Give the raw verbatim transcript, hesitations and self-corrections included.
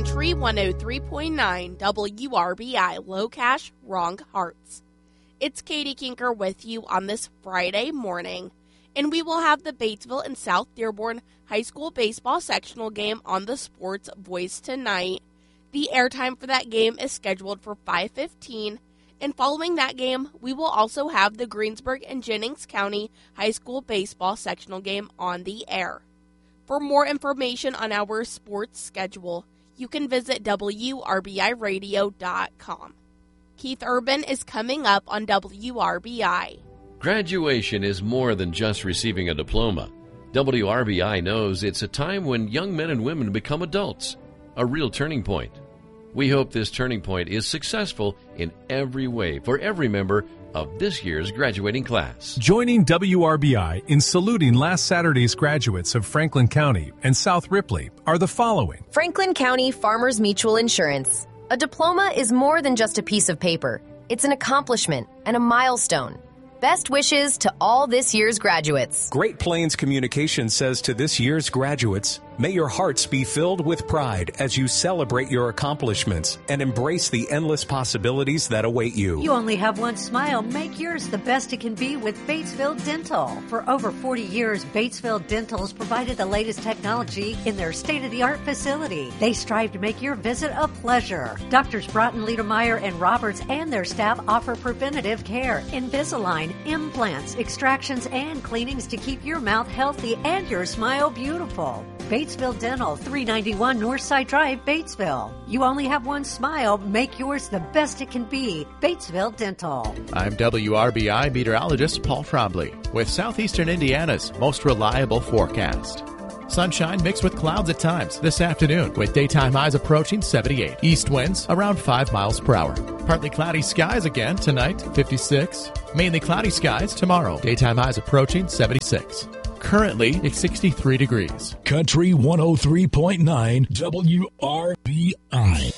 Country one oh three point nine W R B I, Low Cash, Wrong Hearts. It's Katie Kinker with you on this Friday morning, and we will have the Batesville and South Dearborn High School baseball sectional game on the Sports Voice tonight. The airtime for that game is scheduled for five fifteen, and following that game, we will also have the Greensburg and Jennings County High School baseball sectional game on the air. For more information on our sports schedule, you can visit W R B I radio dot com. Keith Urban is coming up on W R B I. Graduation is more than just receiving a diploma. W R B I knows it's a time when young men and women become adults, a real turning point. We hope this turning point is successful in every way for every member of this year's graduating class. Joining W R B I in saluting last Saturday's graduates of Franklin County and South Ripley are the following. Franklin County Farmers Mutual Insurance. A diploma is more than just a piece of paper. It's an accomplishment and a milestone. Best wishes to all this year's graduates. Great Plains Communications says to this year's graduates, may your hearts be filled with pride as you celebrate your accomplishments and embrace the endless possibilities that await you. You only have one smile. Make yours the best it can be with Batesville Dental. For over forty years, Batesville Dental has provided the latest technology in their state-of-the-art facility. They strive to make your visit a pleasure. Doctors Broughton, Liedermeyer, and Roberts and their staff offer preventative care, Invisalign, implants, extractions, and cleanings to keep your mouth healthy and your smile beautiful. Batesville Dental, three ninety-one Northside Drive, Batesville. You only have one smile. Make yours the best it can be. Batesville Dental. I'm W R B I meteorologist Paul Trombley with Southeastern Indiana's most reliable forecast. Sunshine mixed with clouds at times this afternoon with daytime highs approaching seventy-eight. East winds around five miles per hour. Partly cloudy skies again tonight, fifty-six. Mainly cloudy skies tomorrow. Daytime highs approaching seventy-six. Currently, it's sixty-three degrees. Country one oh three point nine W R B I.